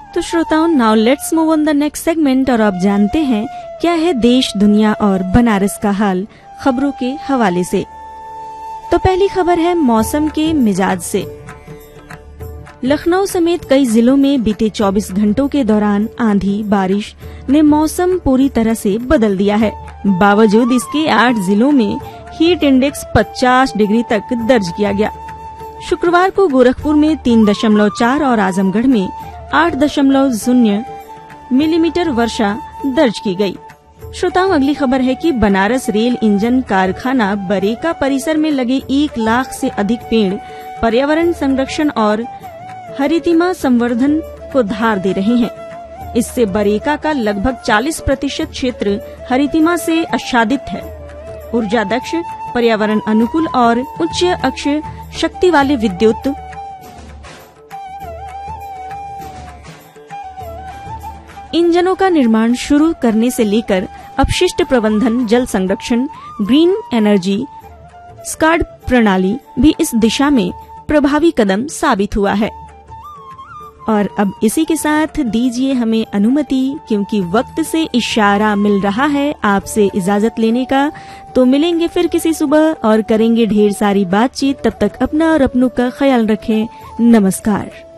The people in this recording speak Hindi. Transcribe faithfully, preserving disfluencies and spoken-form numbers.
तो श्रोताओं, now let's move on the next segment और अब जानते हैं क्या है देश, दुनिया और बनारस का हाल खबरों के हवाले से। तो पहली खबर है मौसम के मिजाज से। लखनऊ समेत कई जिलों में बीते चौबीस घंटों के दौरान आंधी बारिश ने मौसम पूरी तरह से बदल दिया है। बावजूद इसके आठ जिलों में हीट इंडेक्स पचास डिग्री तक दर्ज किया गया। शुक्रवार को गोरखपुर में तीन दशमलव चार और आजमगढ़ में आठ दशमलव शून्य मिलीमीटर वर्षा दर्ज की गई। श्रोताओं, अगली खबर है कि बनारस रेल इंजन कारखाना बरेका परिसर में लगे एक लाख से अधिक पेड़ पर्यावरण संरक्षण और हरितिमा संवर्धन को धार दे रहे हैं। इससे बरेका का लगभग चालीस प्रतिशत क्षेत्र हरितिमा से आच्छादित है। ऊर्जा दक्ष, पर्यावरण अनुकूल और उच्च अक्षय शक्ति वाले विद्युत इंजनों का निर्माण शुरू करने से लेकर अपशिष्ट प्रबंधन, जल संरक्षण, ग्रीन एनर्जी, स्काड प्रणाली भी इस दिशा में प्रभावी कदम साबित हुआ है। और अब इसी के साथ दीजिए हमें अनुमति, क्योंकि वक्त से इशारा मिल रहा है आपसे इजाजत लेने का। तो मिलेंगे फिर किसी सुबह और करेंगे ढेर सारी बातचीत। तब तक अपना और अपनों का ख्याल रखें। नमस्कार।